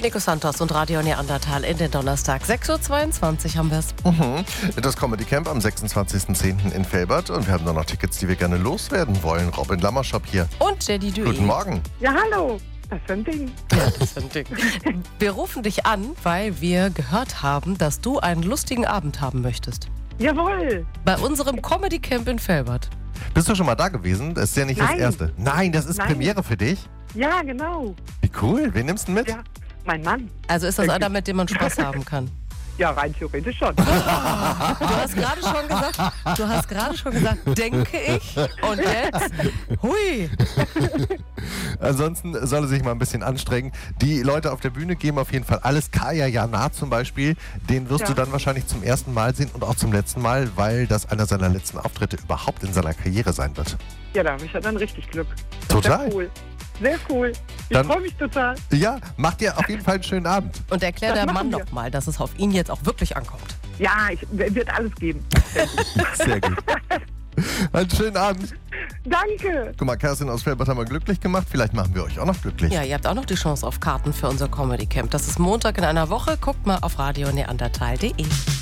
Nico Santos und Radio Neandertal in den Donnerstag. 6.22 Uhr haben wir es. Das Comedy Camp am 26.10. in Velbert. Und wir haben noch Tickets, die wir gerne loswerden wollen. Robin Lammershop hier. Und Jenny Dewey. Guten Morgen. Ja, hallo. Das ist ein Ding. Ja, das ist ein Ding. Wir rufen dich an, weil wir gehört haben, dass du einen lustigen Abend haben möchtest. Jawohl. Bei unserem Comedy Camp in Velbert. Bist du schon mal da gewesen? Das ist ja nicht das Nein. Erste. Nein, das ist Nein. Premiere für dich? Ja, genau. Wie cool. Wen nimmst du mit? Ja, mein Mann. Also ist das einer, mit dem man Spaß haben kann? Ja, rein theoretisch schon. Du hast gerade schon gesagt, denke ich. Und jetzt, hui. Ansonsten soll er sich mal ein bisschen anstrengen. Die Leute auf der Bühne geben auf jeden Fall alles. Kaya Jana zum Beispiel, den wirst Ja. du dann wahrscheinlich zum ersten Mal sehen und auch zum letzten Mal, weil das einer seiner letzten Auftritte überhaupt in seiner Karriere sein wird. Ja, da habe ich ja dann richtig Glück. Das Total. Ist ja cool. Sehr cool. Ich Dann- freue mich total. Ja, macht dir auf jeden Fall einen schönen Abend. Und erklär Das der machen Mann wir. doch mal, dass es auf ihn jetzt auch wirklich ankommt. Ja, wird alles geben. Sehr gut. Einen schönen Abend. Danke. Guck mal, Kerstin aus Velbert haben wir glücklich gemacht. Vielleicht machen wir euch auch noch glücklich. Ja, ihr habt auch noch die Chance auf Karten für unser Comedy Camp. Das ist Montag in einer Woche. Guckt mal auf radioneandertal.de.